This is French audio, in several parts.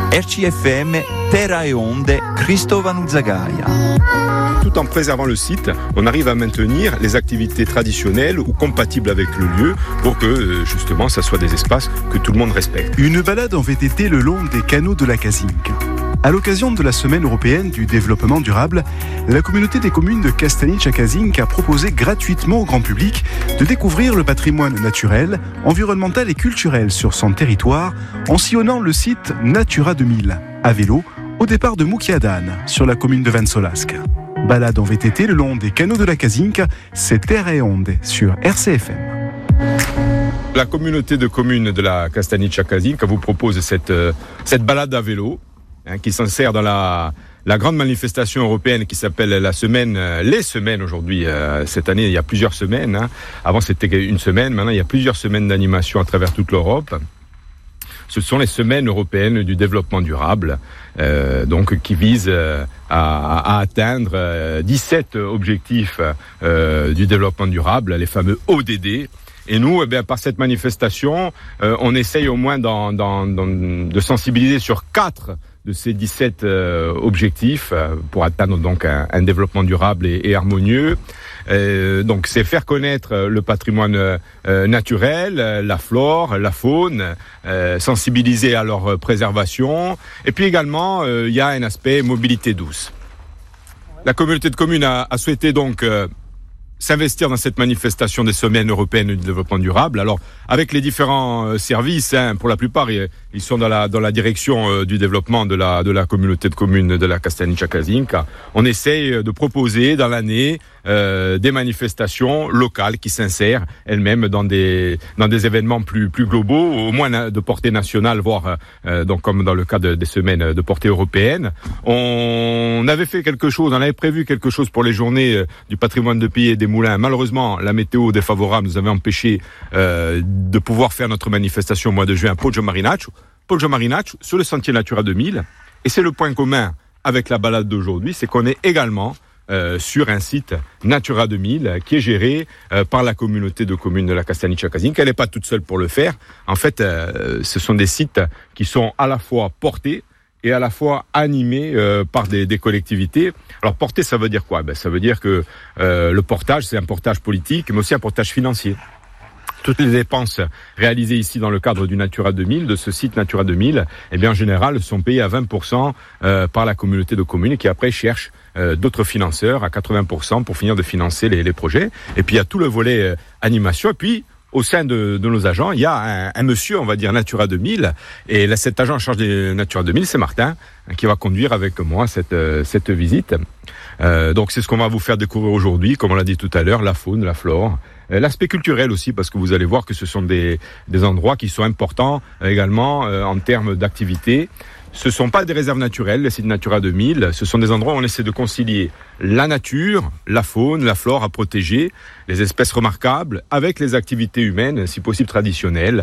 RCFM, Terra e Onde, Cristovano Zagaia. Tout en préservant le site, on arrive à maintenir les activités traditionnelles ou compatibles avec le lieu pour que, justement, ça soit des espaces que tout le monde respecte. Une balade en VTT le long des canaux de la Kazinka. À l'occasion de la Semaine européenne du développement durable, la communauté des communes de Kastanica-Kazinka a proposé gratuitement au grand public de découvrir le patrimoine naturel, environnemental et culturel sur son territoire en sillonnant le site Natura 2000, à vélo, au départ de Mukiadan, sur la commune de Vansolasca. Balade en VTT le long des canaux de la Kazinka, c'est Terra e Onde sur RCFM. La communauté de communes de la Kastanica-Kazinka vous propose cette balade à vélo, qui s'insère dans la grande manifestation européenne qui s'appelle les semaines aujourd'hui. Cette année, il y a plusieurs semaines. Avant, c'était une semaine. Maintenant, il y a plusieurs semaines d'animation à travers toute l'Europe. Ce sont les semaines européennes du développement durable, qui visent à atteindre 17 objectifs du développement durable, les fameux ODD. Et nous, par cette manifestation, on essaye au moins de sensibiliser sur 4 de ces 17 objectifs pour atteindre donc un développement durable et harmonieux. Donc c'est faire connaître le patrimoine naturel, la flore, la faune, sensibiliser à leur préservation. Et puis également, il y a un aspect mobilité douce. La communauté de communes a souhaité donc s'investir dans cette manifestation des semaines européennes du développement durable. Alors, avec les différents services, pour la plupart, ils sont dans la direction du développement de la communauté de communes de la Kastanica-Kazinka. On essaye de proposer dans l'année des manifestations locales qui s'insèrent elles-mêmes dans des événements plus globaux, au moins de portée nationale, voire donc comme dans le cas des semaines de portée européenne. On avait prévu quelque chose pour les journées du patrimoine de pays et des moulins. Malheureusement, la météo défavorable nous avait empêché de pouvoir faire notre manifestation au mois de juin à Poggio Marinaccio sur le sentier Natura 2000. Et c'est le point commun avec la balade d'aujourd'hui, c'est qu'on est également sur un site Natura 2000 qui est géré par la communauté de communes de la Kastanica-Kazinka. Elle n'est pas toute seule pour le faire. En fait, ce sont des sites qui sont à la fois portés et à la fois animés par des collectivités. Alors porter, ça veut dire quoi ? Ça veut dire que le portage, c'est un portage politique, mais aussi un portage financier. Toutes les dépenses réalisées ici dans le cadre du Natura 2000, de ce site Natura 2000, en général, sont payées à 20% par la communauté de communes qui après cherche d'autres financeurs à 80% pour finir de financer les projets. Et puis il y a tout le volet animation. Et puis au sein de nos agents, il y a un monsieur, on va dire Natura 2000, et là, cet agent en charge des Natura 2000, c'est Martin, qui va conduire avec moi cette visite. Donc c'est ce qu'on va vous faire découvrir aujourd'hui, comme on l'a dit tout à l'heure, la faune, la flore, l'aspect culturel aussi, parce que vous allez voir que ce sont des endroits qui sont importants également en termes d'activité. Ce ne sont pas des réserves naturelles, les sites Natura 2000, ce sont des endroits où on essaie de concilier la nature, la faune, la flore à protéger, les espèces remarquables, avec les activités humaines, si possible traditionnelles,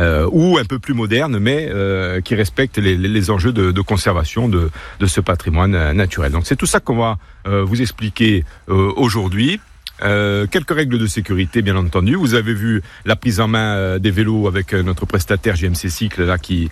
ou un peu plus modernes, mais qui respectent les enjeux de conservation de ce patrimoine naturel. Donc c'est tout ça qu'on va vous expliquer aujourd'hui. Quelques règles de sécurité, bien entendu. Vous avez vu la prise en main des vélos avec notre prestataire JMC Cycle là, qui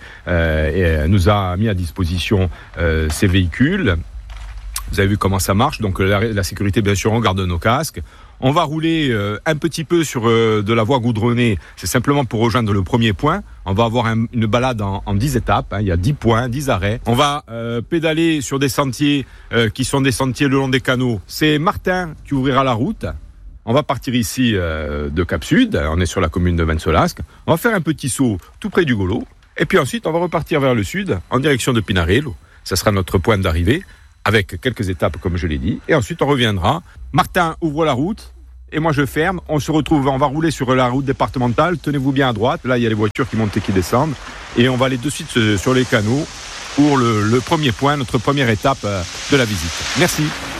nous a mis à disposition ces véhicules. Vous avez vu comment ça marche. Donc la sécurité, bien sûr, on garde nos casques. On va rouler un petit peu sur de la voie goudronnée. C'est simplement pour rejoindre le premier point. On va avoir une balade en 10 étapes. Il y a 10 points, 10 arrêts. On va pédaler sur des sentiers qui sont des sentiers le long des canaux. C'est Martin qui ouvrira la route. On va partir ici de Cap Sud. On est sur la commune de Vansolasca. On va faire un petit saut tout près du Golo. Et puis ensuite, on va repartir vers le sud en direction de Pinarello. Ça sera notre point d'arrivée avec quelques étapes, comme je l'ai dit. Et ensuite, on reviendra. Martin ouvre la route. Et moi, je ferme. On va rouler sur la route départementale. Tenez-vous bien à droite. Là, il y a les voitures qui montent et qui descendent. Et on va aller de suite sur les canaux pour le premier point, notre première étape de la visite. Merci.